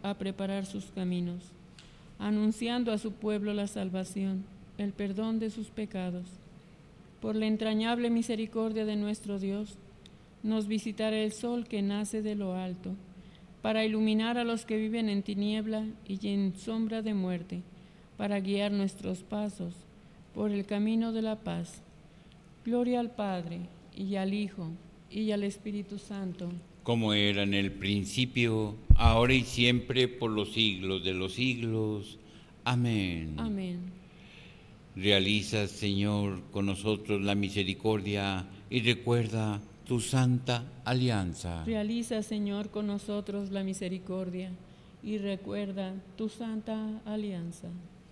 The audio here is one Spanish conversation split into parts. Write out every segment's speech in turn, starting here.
a preparar sus caminos, anunciando a su pueblo la salvación, el perdón de sus pecados. Por la entrañable misericordia de nuestro Dios, nos visitará el sol que nace de lo alto, para iluminar a los que viven en tiniebla y en sombra de muerte, para guiar nuestros pasos por el camino de la paz. Gloria al Padre, y al Hijo, y al Espíritu Santo. Como era en el principio, ahora y siempre, por los siglos de los siglos. Amén. Amén. Realiza, Señor, con nosotros la misericordia y recuerda tu santa alianza. Realiza, Señor, con nosotros la misericordia y recuerda tu santa alianza.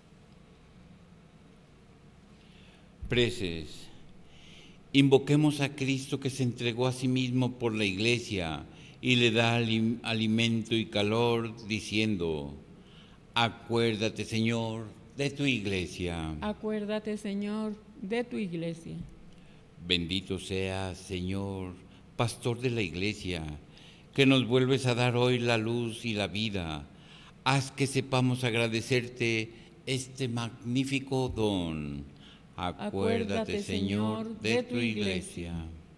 Preces. Invoquemos a Cristo que se entregó a sí mismo por la Iglesia y le da alimento y calor, diciendo: acuérdate, Señor, de tu Iglesia. Acuérdate, Señor, de tu Iglesia. Bendito seas, Señor, Pastor de la Iglesia, que nos vuelves a dar hoy la luz y la vida. Haz que sepamos agradecerte este magnífico don. Acuérdate, Señor, de tu Iglesia.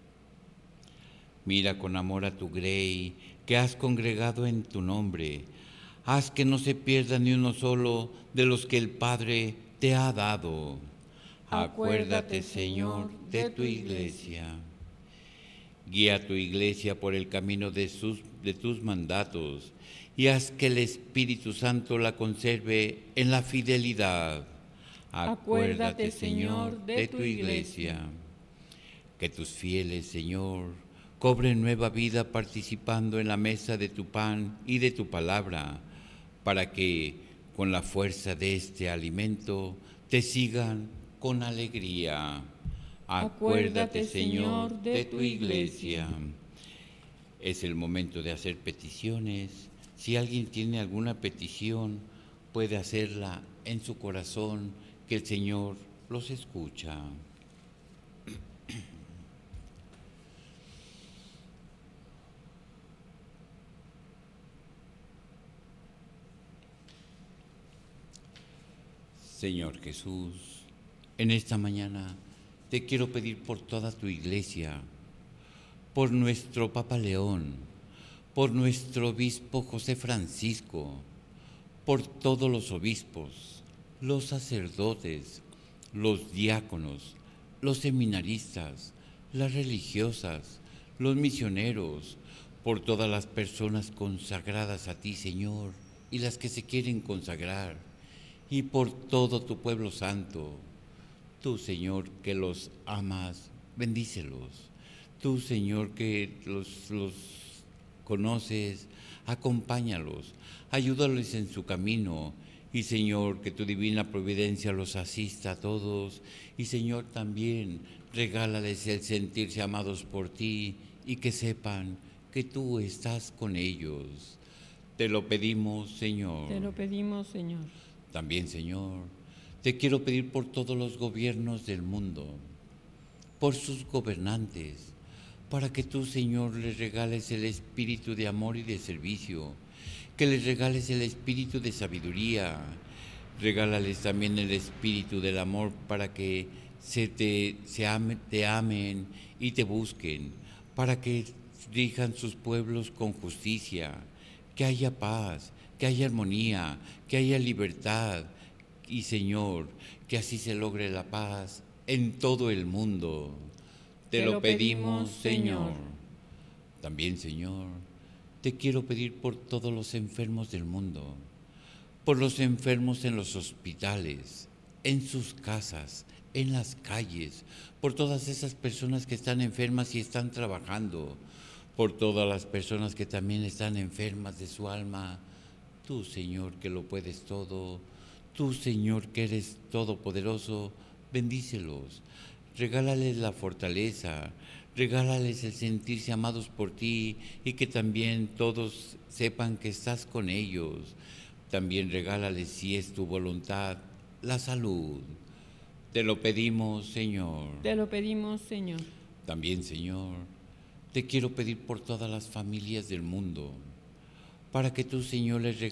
Mira con amor a tu grey que has congregado en tu nombre. Haz que no se pierda ni uno solo de los que el Padre te ha dado. Acuérdate, Señor, de tu Iglesia. Guía tu Iglesia por el camino de tus mandatos y haz que el Espíritu Santo la conserve en la fidelidad. Acuérdate, Señor, de tu Iglesia. Que tus fieles, Señor, cobren nueva vida participando en la mesa de tu pan y de tu palabra, para que, con la fuerza de este alimento, te sigan con alegría. Acuérdate, Señor, de tu Iglesia. Es el momento de hacer peticiones. Si alguien tiene alguna petición, puede hacerla en su corazón, que el Señor los escucha. Señor Jesús, en esta mañana te quiero pedir por toda tu Iglesia, por nuestro Papa León, por nuestro obispo José Francisco, por todos los obispos, los sacerdotes, los diáconos, los seminaristas, las religiosas, los misioneros, por todas las personas consagradas a ti, Señor, y las que se quieren consagrar, y por todo tu pueblo santo. Tú, Señor, que los amas, bendícelos. Tú, Señor, que los conoces, acompáñalos, ayúdales en su camino. Y, Señor, que tu divina providencia los asista a todos. Y, Señor, también regálales el sentirse amados por ti y que sepan que tú estás con ellos. Te lo pedimos, Señor. Te lo pedimos, Señor. También, Señor, te quiero pedir por todos los gobiernos del mundo, por sus gobernantes, para que tú, Señor, les regales el espíritu de amor y de servicio, que les regales el espíritu de sabiduría, regálales también el espíritu del amor para que te amen y te busquen, para que rijan sus pueblos con justicia, que haya paz, que haya armonía, que haya libertad. Y, Señor, que así se logre la paz en todo el mundo. Te lo pedimos, Señor. También, Señor, te quiero pedir por todos los enfermos del mundo, por los enfermos en los hospitales, en sus casas, en las calles, por todas esas personas que están enfermas y están trabajando, por todas las personas que también están enfermas de su alma. Tú, Señor, que lo puedes todo, tú, Señor, que eres todopoderoso, bendícelos, regálales la fortaleza, regálales el sentirse amados por ti y que también todos sepan que estás con ellos. También regálales, si es tu voluntad, la salud. Te lo pedimos, Señor. Te lo pedimos, Señor. También, Señor, te quiero pedir por todas las familias del mundo, para que tú, Señor, les regales